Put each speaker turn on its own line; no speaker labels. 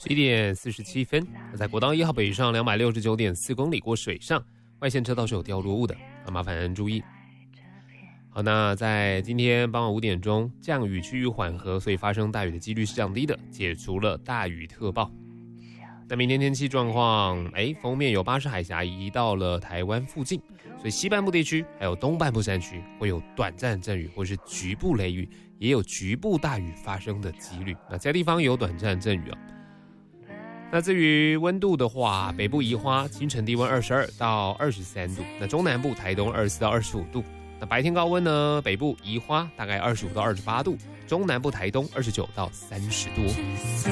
11:47，在国道1号北上269.4公里过水上，外线车道是有掉落物的，麻烦注意。好，那在今天傍晚5点钟，降雨趋于缓和，所以发生大雨的几率是降低的，解除了大雨特报。那明天天气状况，锋面有巴士海峡移到了台湾附近，所以西半部地区还有东半部山区会有短暂阵雨或是局部雷雨，也有局部大雨发生的几率。那其他地方也有短暂阵雨。那至于温度的话，北部宜花清晨低温22到23度，那中南部台东24到25度。那白天高温呢，北部宜花大概25到28度，中南部台东29到30度。